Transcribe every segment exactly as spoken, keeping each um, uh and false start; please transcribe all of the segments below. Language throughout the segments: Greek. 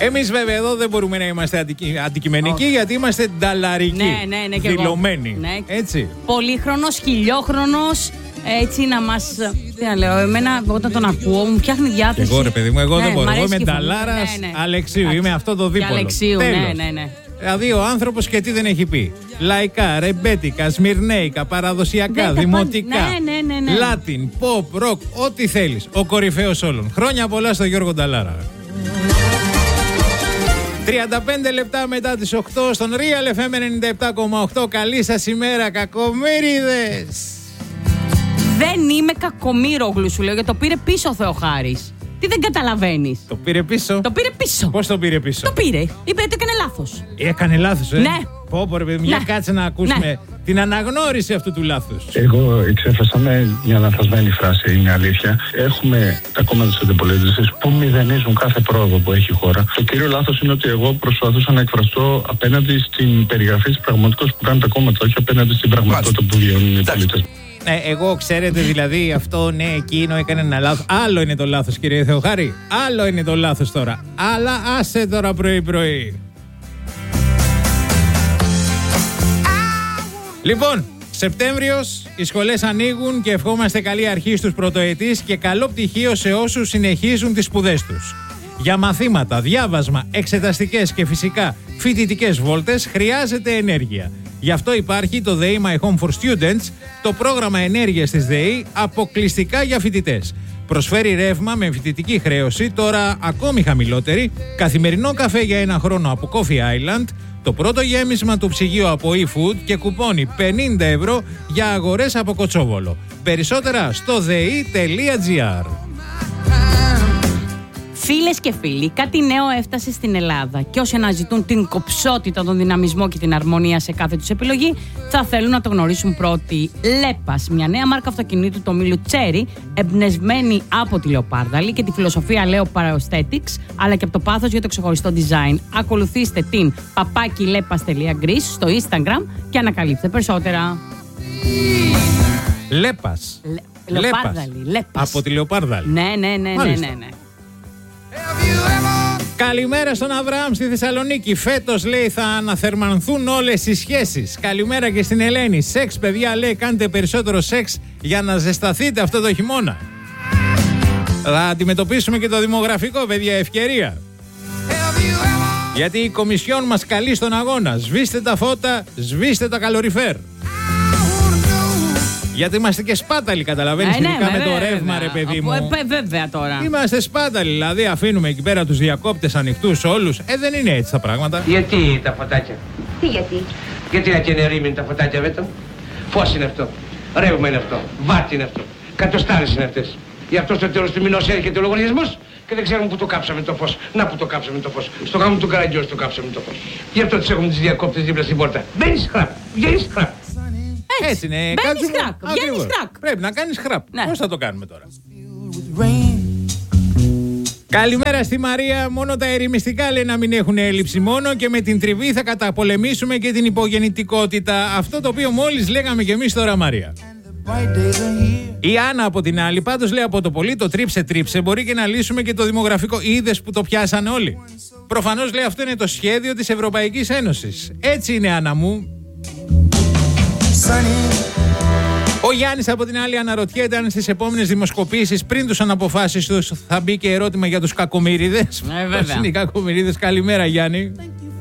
Εμείς βέβαια εδώ δεν μπορούμε να είμαστε αντικει... αντικειμενικοί, oh. γιατί είμαστε νταλαρικοί. Ναι, ναι, ναι, δηλωμένοι. Ναι. Έτσι. Πολύχρονος, χιλιόχρονος. Έτσι να μας. Τι να λέω, εμένα όταν τον ακούω μου φτιάχνει διάθεση. Εγώ ρε παιδί μου, εγώ ναι, δεν μπορώ. Εγώ είμαι ναι, νταλάρας ναι, ναι. Αλεξίου. Άξι. Είμαι αυτό το δίπολο. Αλεξίου, ναι, ναι, ναι. Δηλαδή ο άνθρωπος και τι δεν έχει πει. Λαϊκά, ρεμπέτικα, σμυρνέικα, παραδοσιακά, δεν δημοτικά, ναι, ναι, ναι, ναι. Λάτιν, pop, rock, ό,τι θέλεις. Ο κορυφαίος όλων. Χρόνια πολλά στο Γιώργο Νταλάρα. τριάντα πέντε λεπτά μετά τις οκτώ στον Real εφ εμ ενενήντα επτά κόμμα οκτώ. Καλή σας ημέρα, κακομοίριδες. Δεν είμαι κακομοίρογλου, σου λέω, γιατί το πήρε πίσω ο Θεοχάρης. Τι δεν καταλαβαίνεις? Το πήρε πίσω. Το πήρε πίσω. Πώς το πήρε πίσω? Το πήρε. Είπε ότι έκανε λάθος. Έκανε λάθος, ε. Ναι. Πω, πω, ρε παιδί, μια ναι. κάτσε να ακούσουμε ναι. την αναγνώριση αυτού του λάθους. Εγώ εξέφρασα με μια λανθασμένη φράση, είναι αλήθεια. Έχουμε τα κόμματα της αντιπολίτευσης που μηδενίζουν κάθε πρόοδο που έχει η χώρα. Το κύριο λάθος είναι ότι εγώ προσπαθούσα να εκφραστώ απέναντι στην περιγραφή της πραγματικότητας που κάνουν τα κόμματα, όχι απέναντι στην πραγματικότητα που βιώνουν οι πολίτες. Ε, εγώ ξέρετε δηλαδή αυτό, ναι, εκείνο έκανε ένα λάθος. Άλλο είναι το λάθος, κύριε Θεοχάρη. Άλλο είναι το λάθος τώρα. Αλλά άσε τώρα πρωί-πρωί. Λοιπόν, Σεπτέμβριος, οι σχολές ανοίγουν και ευχόμαστε καλή αρχή στους πρωτοετής και καλό πτυχίο σε όσους συνεχίζουν τις σπουδές τους. Για μαθήματα, διάβασμα, εξεταστικές και φυσικά φοιτητικές βόλτες χρειάζεται ενέργεια. Γι' αυτό υπάρχει το ΔΕΗ My Home for Students, το πρόγραμμα ενέργειας της ΔΕΗ αποκλειστικά για φοιτητές. Προσφέρει ρεύμα με φοιτητική χρέωση, τώρα ακόμη χαμηλότερη, καθημερινό καφέ για ένα χρόνο από Coffee Island, το πρώτο γέμισμα του ψυγείου από eFood και κουπόνι πενήντα ευρώ για αγορές από Κοτσόβολο. Περισσότερα στο δεϊ τελεία τζι άρ. Φίλες και φίλοι, κάτι νέο έφτασε στην Ελλάδα και όσοι αναζητούν την κοψότητα, τον δυναμισμό και την αρμονία σε κάθε τους επιλογή θα θέλουν να το γνωρίσουν πρώτοι. Λέπας, μια νέα μάρκα αυτοκινήτου του ομίλου Cherry, εμπνευσμένη από τη Λεοπάρδαλη και τη φιλοσοφία Leopard Aesthetics, αλλά και από το πάθος για το ξεχωριστό design. Ακολουθήστε την παπάκι lepas τελεία greece στο Instagram και ανακαλύψτε περισσότερα. Λέπας. Λε... Λεοπάρδαλη, Λέπας. Από τη Λεοπάρδαλη. Ναι, ναι, ναι, ναι, ναι, ναι. Καλημέρα στον Αβραάμ στη Θεσσαλονίκη. Φέτος, λέει, θα αναθερμανθούν όλες οι σχέσεις. Καλημέρα και στην Ελένη. Σεξ, παιδιά, λέει, κάντε περισσότερο σεξ για να ζεσταθείτε αυτό το χειμώνα. Θα αντιμετωπίσουμε και το δημογραφικό, παιδιά, ευκαιρία. Γιατί η Κομισιόν μας καλεί στον αγώνα. Σβήστε τα φώτα, σβήστε τα καλοριφέρ. Γιατί είμαστε και σπάταλοι, καταλαβαίνεις, ε, ναι, ειδικά με βέβαια, το ρεύμα, βέβαια. ρε παιδί μου. Ε, βέβαια τώρα. Είμαστε σπάταλοι, δηλαδή αφήνουμε εκεί πέρα τους διακόπτες ανοιχτούς όλους. Ε, δεν είναι έτσι τα πράγματα. Γιατί τα φωτάκια? Τι γιατί? Γιατί να και νερίμουν τα φωτάκια, βέτω. Φως είναι αυτό, ρεύμα είναι αυτό, βάτι είναι αυτό, κατοστάρες είναι αυτές. Γι' αυτό στο τέλος του μηνός έρχεται ο λογαριασμός και δεν ξέρουμε που το κάψαμε το φως. Να που το κάψαμε το φως. Στο γάμο του Καραγκιόζη το κάψαμε το φως. Γι' αυτό τις έχουμε τις διακόπτες δίπλα στην πόρτα. Μπαίνεις χραπ, βγαίνεις χραπ. Έτσι είναι. Μπαίνεις χραπ, βγαίνεις χραπ. Πρέπει να κάνεις χραπ. Ναι. Πώς θα το κάνουμε τώρα? Καλημέρα στη Μαρία. Μόνο τα ερημιστικά, λέει, να μην έχουν έλλειψη. Μόνο και με την τριβή θα καταπολεμήσουμε και την υπογεννητικότητα. Αυτό το οποίο μόλις λέγαμε κι εμείς τώρα, Μαρία. Η Άννα από την άλλη, πάντως, λέει, από το πολύ το τρίψε τρίψε μπορεί και να λύσουμε και το δημογραφικό. Είδες που το πιάσανε όλοι? Προφανώς, λέει, αυτό είναι το σχέδιο της Ευρωπαϊκής Ένωσης. Έτσι είναι, Άννα μου. Ο Γιάννης από την άλλη αναρωτιέται αν στις επόμενες δημοσκοπήσεις πριν τους αναποφάσεις τους θα μπει και ερώτημα για τους κακομοίριδες. Ε, βέβαια. Πώς είναι οι κακομοίριδες? Καλημέρα, Γιάννη.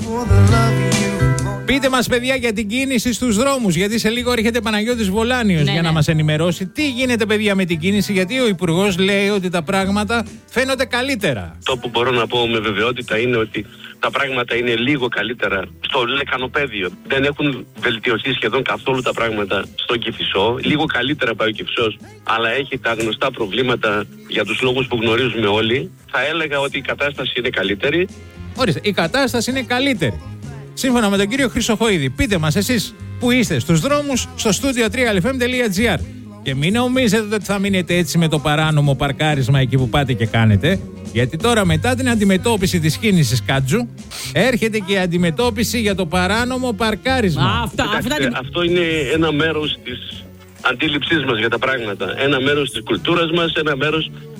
Πείτε μας, παιδιά, για την κίνηση στους δρόμους, γιατί σε λίγο έρχεται Παναγιώτης Βολάνιος, ναι, για ναι. να μας ενημερώσει. Τι γίνεται, παιδιά, με την κίνηση, γιατί ο Υπουργός λέει ότι τα πράγματα φαίνονται καλύτερα. Το που μπορώ να πω με βεβαιότητα είναι ότι τα πράγματα είναι λίγο καλύτερα στο λεκανοπέδιο. Δεν έχουν βελτιωθεί σχεδόν καθόλου τα πράγματα στο Κηφισό. Λίγο καλύτερα πάει ο Κηφισός, αλλά έχει τα γνωστά προβλήματα για τους λόγους που γνωρίζουμε όλοι. Θα έλεγα ότι η κατάσταση είναι καλύτερη. Ορίστε, η κατάσταση είναι καλύτερη. Σύμφωνα με τον κύριο Χρυσοχοίδη. Πείτε μας εσείς που είστε στους δρόμους στο στούντιο τρία εφ εμ τελεία τζι άρ. Και μην νομίζετε ότι θα μείνετε έτσι με το παράνομο παρκάρισμα εκεί που πάτε και κάνετε. Γιατί τώρα, μετά την αντιμετώπιση της κίνησης Κάτζου, έρχεται και η αντιμετώπιση για το παράνομο παρκάρισμα. Α, αυτά, Κοιτάξτε, αυτά... αυτό είναι ένα μέρος της αντίληψής μας για τα πράγματα. Ένα μέρος της κουλτούρας μας, ένα μέρος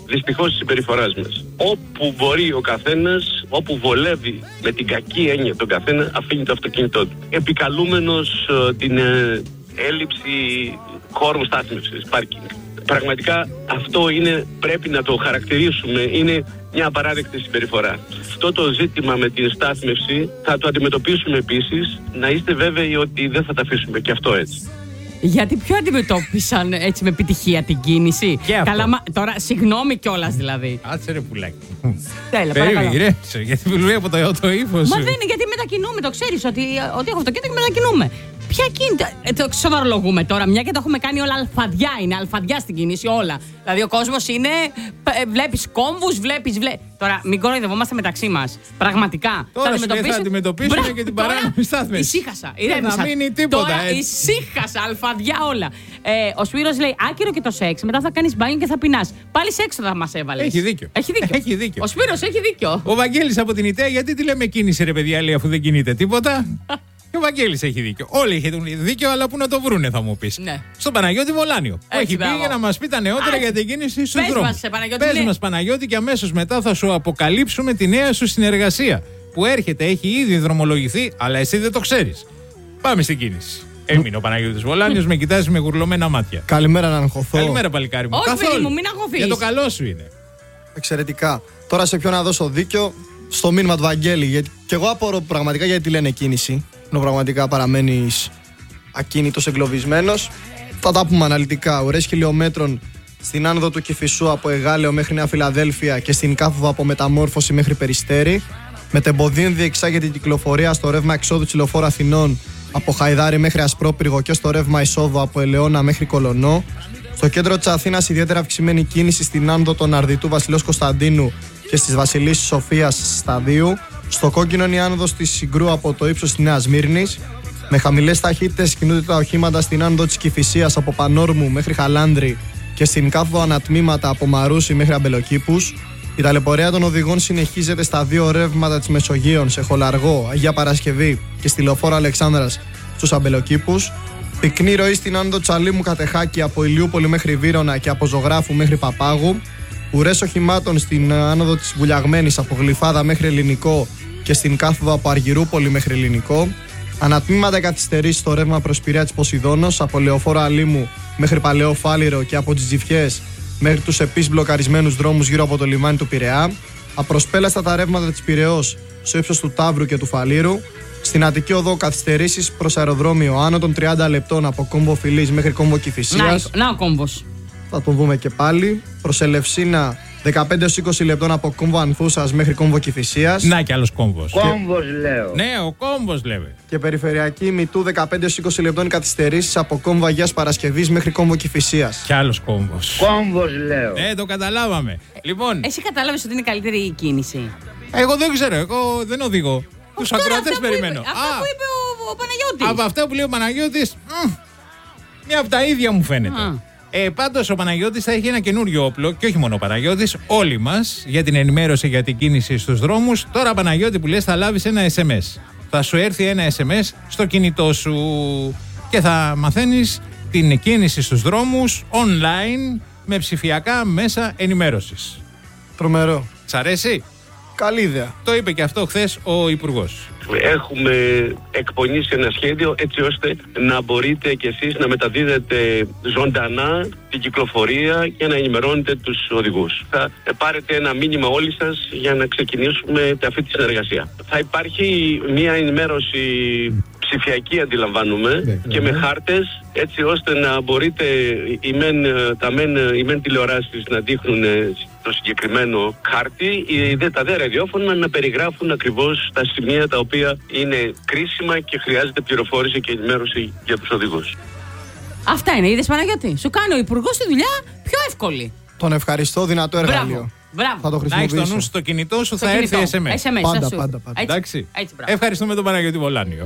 δυστυχώς της συμπεριφοράς μας. Όπου μπορεί ο καθένας, όπου βολεύει με την κακή έννοια τον καθένα, αφήνει το αυτοκίνητό του. Επικαλούμενος ε, την ε, έλλειψη χώρου στάθμευσης, πάρκινγκ. Πραγματικά αυτό είναι, πρέπει να το χαρακτηρίσουμε, είναι μια απαράδεκτη συμπεριφορά. Αυτό το ζήτημα με την στάθμευση θα το αντιμετωπίσουμε επίσης. Να είστε βέβαιοι ότι δεν θα τα αφήσουμε και αυτό έτσι. Γιατί ποιο αντιμετώπισαν έτσι με επιτυχία την κίνηση? Και αυτό. Καλά, μα, τώρα συγγνώμη κιόλας δηλαδή. Άτσε ρε πουλάκι. Τέλεια, Περίμενε, παρακαλώ. ηρέμησε, γιατί μιλούει από το, το ύφος Μα σου. δεν είναι γιατί μετακινούμε, το ξέρεις ότι, ότι έχω αυτοκίνητο και μετακινούμε. Ποια κίνητα, ε, το σοβαρολογούμε τώρα, μια και το έχουμε κάνει όλα αλφαδιά, είναι αλφαδιά στην κίνηση όλα. Δηλαδή ο κόσμος είναι, ε, βλέπεις κόμβους, βλέπεις, βλέ... Τώρα μην κοροϊδευόμαστε μεταξύ μας. Πραγματικά. Τώρα σου λέει, θα αντιμετωπίσουμε Μπρα... και την παράνομη στάθμευση. Ησύχασα, Δεν ηρέμησα. θα μείνει τίποτα, Τώρα έτσι. ησύχασα, αλφαδιά όλα. Ε, ο Σπύρος λέει, άκυρο και το σεξ, μετά θα κάνεις μπάνιο και θα πεινάς. Πάλι σε έξοδα μας έβαλες. Έχει δίκιο. Έχει δίκιο. Έχει δίκιο. Ο Σπύρος έχει δίκιο. Ο Βαγγέλης από την Ιταία, γιατί τη λέμε κίνηση ρε παιδιά, λέει, αφού δεν κινείται τίποτα. Και ο Βαγγέλης έχει δίκιο. Όλοι έχουν δίκιο, αλλά πού να το βρούνε, θα μου πεις. Ναι. Στον Παναγιώτη Βολάνιο. Που Έτσι, έχει πει μπράβο. για να μας πει τα νεότερα Άχι. για την κίνηση στους Πες δρόμους. μας, Παναγιώτη, Πες λέει. μας, Παναγιώτη, και αμέσως μετά θα σου αποκαλύψουμε τη νέα σου συνεργασία. Που έρχεται, έχει ήδη δρομολογηθεί, αλλά εσύ δεν το ξέρεις. Πάμε στην κίνηση. Έμεινε ο Παναγιώτης Βολάνιος, με κοιτάζει με γουρλωμένα μάτια. Καλημέρα να αγχωθώ. Καλημέρα, παλικάρι μου. Όχι, Καθόλου. παιδί μου, μην αγχωθείς. Για το καλό σου είναι. Εξαιρετικά. Τώρα σε ποιον να δώσω δίκιο, στο μήνυμα του Βαγγέλη. Γιατί και εγώ απορώ πραγματικά γιατί τη λένε κίνηση. Ενώ πραγματικά παραμένεις ακίνητος, εγκλωβισμένος. Θα τα πούμε αναλυτικά. Ουρές χιλιόμετρων στην άνοδο του Κηφισού από Εγάλεο μέχρι Νέα Φιλαδέλφια και στην κάθοδο από Μεταμόρφωση μέχρι Περιστέρι. Μετεμποδίων διεξάγεται η κυκλοφορία στο ρεύμα εξόδου της Λεωφόρου Αθηνών από Χαϊδάρι μέχρι Ασπρόπυργο και στο ρεύμα εισόδου από Ελαιώνα μέχρι Κολονό. Στο κέντρο της Αθήνας ιδιαίτερα αυξημένη κίνηση στην άνοδο των Αρδιτού Βασιλέως Κωνσταντίνου και στις Βασιλής Σοφίας Σταδίου. Στο κόκκινο είναι η άνοδος της Συγκρού από το ύψος της Νέας Μύρνης. Με χαμηλές ταχύτητες κινούνται τα οχήματα στην άνοδο της Κηφισίας από Πανόρμου μέχρι Χαλάνδρη και στην κάθοδο ανατμήματα από Μαρούσι μέχρι Αμπελοκήπους. Η ταλαιπωρία των οδηγών συνεχίζεται στα δύο ρεύματα της Μεσογείων σε Χολαργό, Αγία Παρασκευή και στη Λεωφόρο Αλεξάνδρας στους Αμπελοκήπους. Πυκνή ροή στην άνοδο Τσαλίμου Κατεχάκη από Ηλιούπολη μέχρι Βύρωνα και από Ζωγράφου μέχρι Παπάγου. Ουρές οχημάτων στην άνοδο της Βουλιαγμένης από Γλυφάδα μέχρι Ελληνικό και στην κάθοδο από Αργυρούπολη μέχρι Ελληνικό. Ανατμήματα καθυστερήσεις στο ρεύμα προς Πειραιά της Ποσειδώνος από Λεωφόρο Αλήμου μέχρι Παλαιό Φάληρο και από τις Τζιφιές μέχρι τους επίσης μπλοκαρισμένους δρόμους γύρω από το λιμάνι του Πειραιά. Απροσπέλαστα τα ρεύματα της Πειραιώς στο ύψος του Ταύρου και του Φαλήρου. Στην Αττική Οδό καθυστερήσεις προς αεροδρόμιο άνω των τριάντα λεπτών από κόμβο Φιλής μέχρι κόμβο Κηφισίας. Να, να ο κόμβος. Θα το δούμε και πάλι. Προς Ελευσίνα δεκαπέντε έως είκοσι λεπτών από κόμβο Ανθούσας μέχρι κόμβο Κηφισίας. Να κι άλλος κόμβος. Κόμβος λέω. Ναι, ο κόμβος λέμε. Και περιφερειακή Μητού δεκαπέντε έως είκοσι λεπτών καθυστερήσεις από κόμβο Αγίας Παρασκευής μέχρι κόμβο Κηφισίας. Κι άλλος κόμβος. Κόμβος λέω. Ναι, το καταλάβαμε. Λοιπόν, Εσύ κατάλαβες ότι είναι καλύτερη η κίνηση. εγώ δεν ξέρω, εγώ δεν οδηγώ. Τους Τώρα, ακροατές αυτά που περιμένω. είπε- Αυτά που είπε ο, ο Παναγιώτης. Από αυτά που λέει ο Παναγιώτης, μ, μία από τα ίδια μου φαίνεται. Α. Ε, πάντως ο Παναγιώτης θα έχει ένα καινούριο όπλο και όχι μόνο ο Παναγιώτης, όλοι μας για την ενημέρωση για την κίνηση στους δρόμους. Τώρα Παναγιώτη που λες θα λάβεις ένα ες εμ ες. Θα σου έρθει ένα ες εμ ες στο κινητό σου και θα μαθαίνεις την κίνηση στους δρόμους online με ψηφιακά μέσα ενημέρωσης. Τρομερό. Σ' αρέσει? Καλή ιδέα. Το είπε και αυτό χθες ο Υπουργός. Έχουμε εκπονήσει ένα σχέδιο έτσι ώστε να μπορείτε κι εσείς να μεταδίδετε ζωντανά την κυκλοφορία και να ενημερώνετε τους οδηγούς. Θα πάρετε ένα μήνυμα όλοι σας για να ξεκινήσουμε αυτή τη συνεργασία. Θα υπάρχει μια ενημέρωση ψηφιακή, αντιλαμβάνουμε, Ναι, και με χάρτες, έτσι ώστε να μπορείτε οι μεν, τα μεν, οι μεν τηλεοράσεις να δείχνουν το συγκεκριμένο χάρτη, οι δε, τα δε ραδιόφωνα να περιγράφουν ακριβώς τα σημεία τα οποία είναι κρίσιμα και χρειάζεται πληροφόρηση και ενημέρωση για τους οδηγούς. Αυτά είναι, είδες Παναγιώτη. Σου κάνει ο Υπουργός τη δουλειά πιο εύκολη. Τον ευχαριστώ, δυνατό εργαλείο. Μπράβο. Μπράβο. Θα το Να έχεις χρησιμοποιήσω. το νου στο κινητό σου, Στο θα κινητό. έρθει ες εμ ες. ες εμ ες, Πάντα, θα σου. πάντα, πάντα. Έτσι, Εντάξει. έτσι, μπράβο. Ευχαριστούμε τον Παναγιώτη Βολάνιο.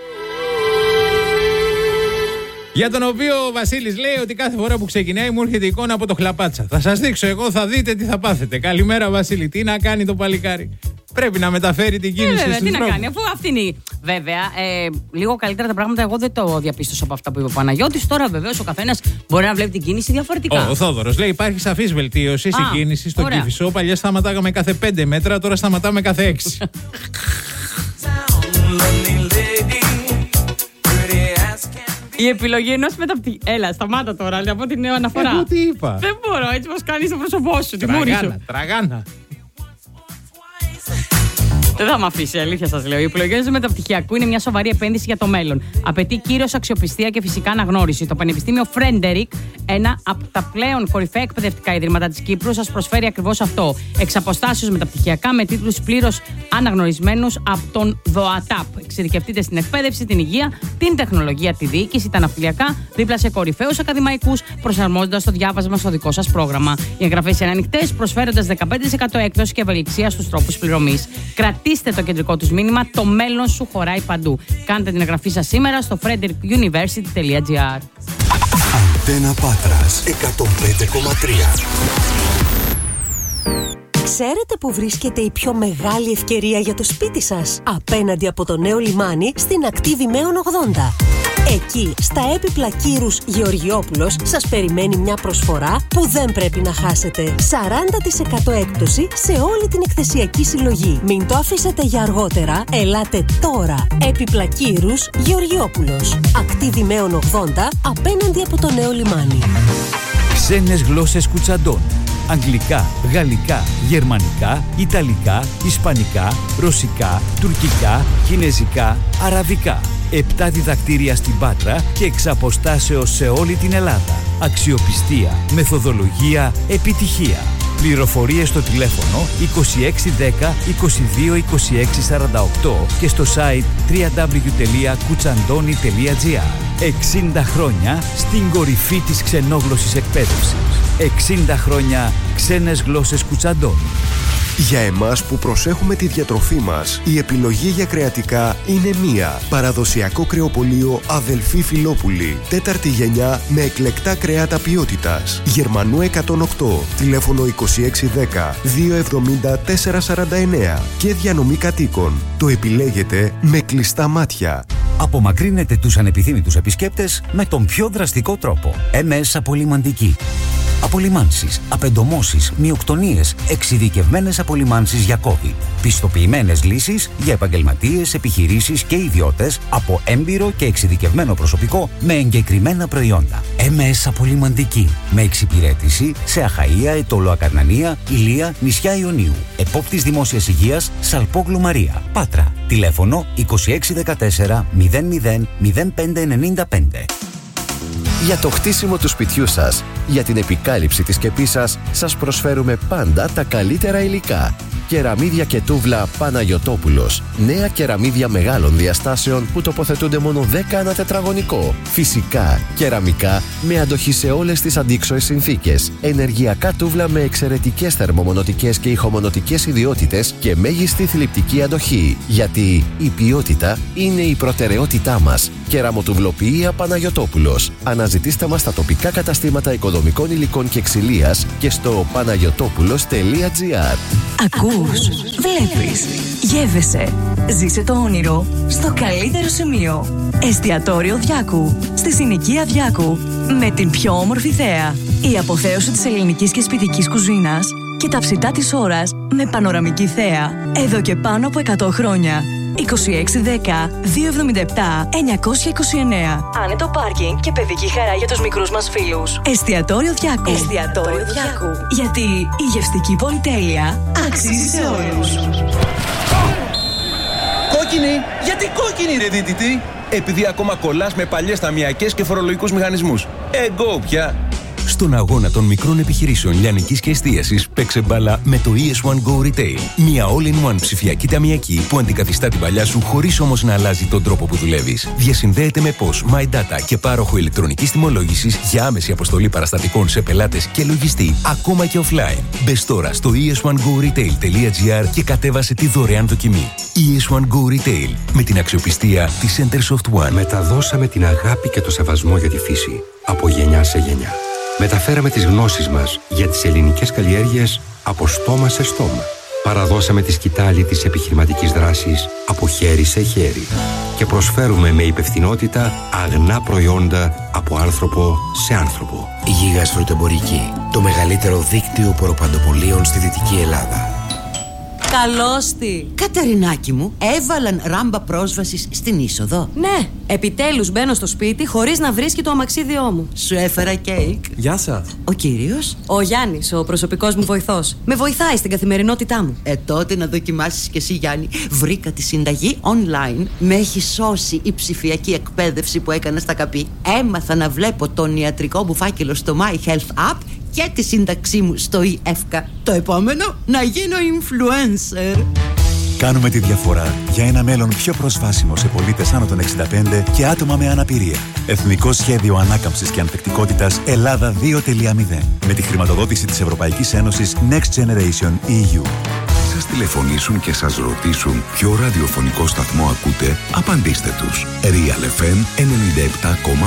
Για τον οποίο ο Βασίλης λέει ότι κάθε φορά που ξεκινάει μου έρχεται εικόνα από το χλαπάτσα. Θα σας δείξω εγώ, θα δείτε τι θα πάθετε. Καλημέρα Βασίλη, τι να κάνει το παλικάρι. Πρέπει να μεταφέρει την κίνηση. Ε, βέβαια, στους τι να δρόμους. κάνει, αφού αυτή είναι. η- Βέβαια, ε, λίγο καλύτερα τα πράγματα εγώ δεν το διαπίστωσα από αυτά που είπε ο Παναγιώτης. Τώρα βεβαίως ο καθένας μπορεί να βλέπει την κίνηση διαφορετικά. Ο, ο Θόδωρος λέει: υπάρχει σαφής βελτίωση στην Α, κίνηση στον ωραία. Κηφισό. Παλιά σταματάγαμε κάθε πέντε μέτρα, τώρα σταματάμε κάθε έξι. Η επιλογή ενός μεταπτυχίου. Έλα, σταμάτα τώρα, να πω την νέα αναφορά. Εγώ τι είπα. Δεν μπορώ, έτσι πως κάνεις το πρόσωπό σου, τη μούρη σου. Τραγάνα, τραγάνα. Δεν θα με αφήσει, αλήθεια σας λέω. Η επιλογή ενός μεταπτυχιακού είναι μια σοβαρή επένδυση για το μέλλον. Απαιτεί κύριος αξιοπιστία και φυσικά αναγνώριση. Το Πανεπιστήμιο Φρέντερικ, ένα από τα πλέον κορυφαία εκπαιδευτικά ιδρύματα της Κύπρου, σας προσφέρει ακριβώς αυτό. Εξ αποστάσεως μεταπτυχιακά με τίτλους πλήρως αναγνωρισμένους από τον ΔΟΑΤΑΠ. Εξειδικευτείτε στην εκπαίδευση, την υγεία, την τεχνολογία, τη διοίκηση, τα ναυτιλιακά, δίπλα σε κορυφαίους ακαδημαϊκούς, προσαρμόζοντας το διάβασμα στο δικό σας πρόγραμμα. Οι εγγραφές είναι ανοιχτές, προσφέροντας δεκαπέντε τοις εκατό έκπτωση και ευελιξία στους τρόπους πληρωμής. Κρατήστε το κεντρικό τους μήνυμα: το μέλλον σου χωράει παντού. Κάντε την εγγραφή σας σήμερα στο frederick university τελεία gr. Αντένα Πάτρας εκατόν πέντε κόμμα τρία. Ξέρετε που βρίσκεται η πιο μεγάλη ευκαιρία για το σπίτι σας? Απέναντι από το νέο λιμάνι στην ακτή Δημαίων ογδόντα. Εκεί, στα έπιπλα Κύρους Γεωργιόπουλος, σας περιμένει μια προσφορά που δεν πρέπει να χάσετε. σαράντα τοις εκατό έκπτωση σε όλη την εκθεσιακή συλλογή. Μην το αφήσετε για αργότερα, ελάτε τώρα. Έπιπλα Κύρους Γεωργιόπουλος. Ακτή Δημαίων ογδόντα, απέναντι από το νέο λιμάνι. Ξένες γλώσσες Κουτσαντών. Αγγλικά, γαλλικά, γερμανικά, ιταλικά, ισπανικά, ρωσικά, τουρκικά, κινεζικά, αραβικά. Επτά διδακτήρια στην Πάτρα και εξ αποστάσεως σε όλη την Ελλάδα. Αξιοπιστία, μεθοδολογία, επιτυχία. Πληροφορίες στο τηλέφωνο είκοσι έξι δέκα είκοσι δύο είκοσι έξι σαράντα οκτώ και στο site double-u double-u double-u τελεία κουτσαντώνη τελεία gr. εξήντα χρόνια στην κορυφή της ξενόγλωσσης εκπαίδευσης. εξήντα χρόνια ξένες γλώσσες Κουτσαντώνη. Για εμάς που προσέχουμε τη διατροφή μας, η επιλογή για κρεατικά είναι μία. Παραδοσιακό κρεοπωλείο Αδελφή Φιλόπουλη. Τέταρτη γενιά με εκλεκτά κρεάτα ποιότητας. Γερμανού εκατόν οκτώ. Τηλέφωνο είκοσι έξι δέκα διακόσια εβδομήντα τέσσερα σαράντα εννέα. Και διανομή κατοίκων. Το επιλέγετε με κλειστά μάτια. Απομακρύνετε τους ανεπιθύμητους επισκέπτες με τον πιο δραστικό τρόπο. εμ ες Απολυμαντική. Απολυμάνσεις, απεντομώσεις, μυοκτονίες, εξειδικευμένες απολυμάνσεις για COVID. Πιστοποιημένες λύσεις για επαγγελματίες, επιχειρήσεις και ιδιώτες από έμπειρο και εξειδικευμένο προσωπικό με εγκεκριμένα προϊόντα. εμ ες Απολυμαντική. Με εξυπηρέτηση σε Αχαΐα, Ετώλο Ακαρνανία, Ηλία, νησιά Ιωνίου. Επόπτης Δημόσιας Υγείας, Σαλπόγλου Μαρία. Πάτρα. Τηλέφωνο είκοσι έξι δεκατέσσερα μηδέν μηδέν μηδέν πέντε ενενήντα πέντε. Για το χτίσιμο του σπιτιού σας, για την επικάλυψη της σκεπής σας, σας προσφέρουμε πάντα τα καλύτερα υλικά. Κεραμίδια και τούβλα Παναγιωτόπουλος. Νέα κεραμίδια μεγάλων διαστάσεων που τοποθετούνται μόνο δέκα ανά τετραγωνικό. Φυσικά, κεραμικά με αντοχή σε όλες τις αντίξωες συνθήκες. Ενεργειακά τούβλα με εξαιρετικές θερμομονωτικές και ηχομονωτικές ιδιότητες και μέγιστη θλιπτική αντοχή. Γιατί η ποιότητα είναι η προτεραιότητά μας. Κεραμοτουβλοποιία Παναγιωτόπουλος. Αναζητήστε μας στα τοπικά καταστήματα οικοδομικών υλικών και ξυλίας και στο παναγιωτόπουλος τελεία gr. Ακούς, βλέπεις, γεύεσαι. Ζήσε το όνειρο στο καλύτερο σημείο. Εστιατόριο Διάκου, στη συνοικία Διάκου. Με την πιο όμορφη θέα. Η αποθέωση της ελληνικής και σπιτικής κουζίνας και τα ψητά της ώρας με πανοραμική θέα. Εδώ και πάνω από εκατό χρόνια. είκοσι έξι δέκα διακόσια εβδομήντα επτά εννιακόσια είκοσι εννέα. Άνετο πάρκινγκ και παιδική χαρά για τους μικρούς μας φίλους. Εστιατόριο Διάκου. Εστιατόριο Διάκου. Γιατί η γευστική πολυτέλεια αξίζει σε όλους. Κόκκινη! Γιατί κόκκινη ρε δίτητη! Επειδή ακόμα κολλάς με παλιές ταμιακές και φορολογικούς μηχανισμούς. Εγώ πια! Στον αγώνα των μικρών επιχειρήσεων λιανικής και εστίασης, παίξε μπάλα με το ι ες one Go Retail. Μια all-in-one ψηφιακή ταμιακή που αντικαθιστά την παλιά σου χωρίς όμως να αλλάζει τον τρόπο που δουλεύεις. Διασυνδέεται με P O S, MyData και πάροχο ηλεκτρονικής τιμολόγησης για άμεση αποστολή παραστατικών σε πελάτες και λογιστή, ακόμα και offline. Μπες τώρα στο ι ες one go retail τελεία gr και κατέβασε τη δωρεάν δοκιμή. ι ες one Go Retail, με την αξιοπιστία της Centersoft One. Μεταδώσαμε την αγάπη και το σεβασμό για τη φύση από γενιά σε γενιά. Μεταφέραμε τις γνώσεις μας για τις ελληνικές καλλιέργειες από στόμα σε στόμα. Παραδώσαμε τη σκητάλη της επιχειρηματικής δράσης από χέρι σε χέρι και προσφέρουμε με υπευθυνότητα αγνά προϊόντα από άνθρωπο σε άνθρωπο. Γίγας Φρουτοεμπορική, το μεγαλύτερο δίκτυο ποροπαντοπολίων στη Δυτική Ελλάδα. Καλώς τη! Κατερινάκι μου, έβαλαν ράμπα πρόσβασης στην είσοδο. Ναι, επιτέλους μπαίνω στο σπίτι χωρίς να βρίσκει το αμαξίδιό μου. Σου έφερα κέικ. Γεια σας. Ο κύριος? Ο Γιάννης, ο προσωπικός μου βοηθός. Με βοηθάει στην καθημερινότητά μου. Ε, τότε να δοκιμάσεις κι εσύ, Γιάννη. Βρήκα τη συνταγή online. Με έχει σώσει η ψηφιακή εκπαίδευση που έκανα στα ΚΑΠΗ. Έμαθα να βλέπω τον ιατρικό μου φάκελο στο My Health App και τη σύνταξή μου στο ι-εύκα. Το επόμενο, να γίνω influencer. Κάνουμε τη διαφορά για ένα μέλλον πιο προσβάσιμο σε πολίτες άνω των εξήντα πέντε και άτομα με αναπηρία. Εθνικό Σχέδιο Ανάκαμψης και Ανθεκτικότητας Ελλάδα δύο κόμμα μηδέν. Με τη χρηματοδότηση της Ευρωπαϊκής Ένωσης Next Generation ι γιου. Σας τηλεφωνήσουν και σας ρωτήσουν ποιο ραδιοφωνικό σταθμό ακούτε, απαντήστε τους. Real εφ εμ ενενήντα επτά κόμμα